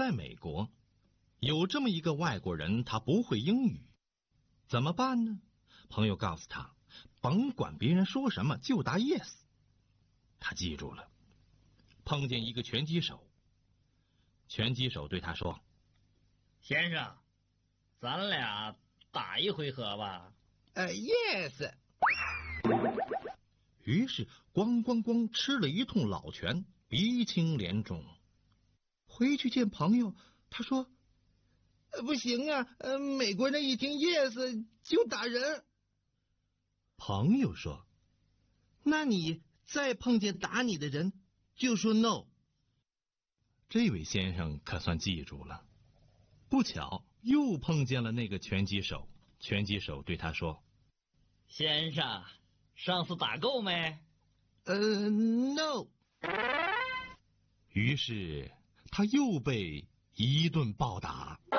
在美国，有这么一个外国人，他不会英语，怎么办呢？朋友告诉他，甭管别人说什么，就答 yes。他记住了。碰见一个拳击手，拳击手对他说：“ 先生，咱俩打一回合吧。 ”yes。 于是咣咣咣吃了一通老拳，鼻青脸肿。回去见朋友，他说：“ 不行啊，美国人一听 yes 就打人。” 朋友说：“ 那你再碰见打你的人，就说 no。” 这位先生可算记住了。不巧又碰见了那个拳击手，拳击手对他说：“ 先生，上次打够没 ？No。 于是他又被一顿暴打。